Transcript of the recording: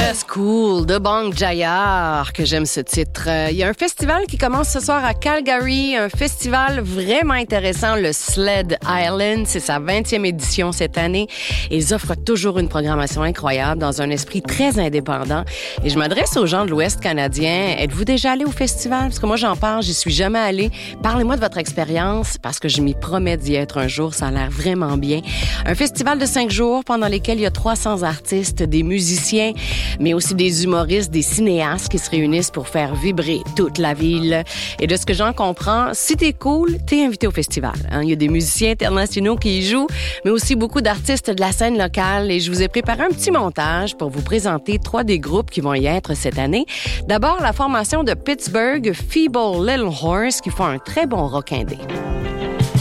Yes, cool, de Bang Jayar, que j'aime ce titre. Il y a un festival qui commence ce soir à Calgary, un festival vraiment intéressant, le Sled Island. C'est sa 20e édition cette année. Ils offrent toujours une programmation incroyable dans un esprit très indépendant. Et je m'adresse aux gens de l'Ouest canadien. Êtes-vous déjà allé au festival? Parce que moi, j'en parle, j'y suis jamais allée. Parlez-moi de votre expérience, parce que je m'y promets d'y être un jour. Ça a l'air vraiment bien. Un festival de 5 jours pendant lesquels il y a 300 artistes, des musiciens, mais aussi des humoristes, des cinéastes qui se réunissent pour faire vibrer toute la ville. Et de ce que j'en comprends, si t'es cool, t'es invité au festival. Il y a des musiciens internationaux qui y jouent, mais aussi beaucoup d'artistes de la scène locale. Et je vous ai préparé un petit montage pour vous présenter 3 des groupes qui vont y être cette année. D'abord, la formation de Pittsburgh, Feeble Little Horse, qui font un très bon rock indé.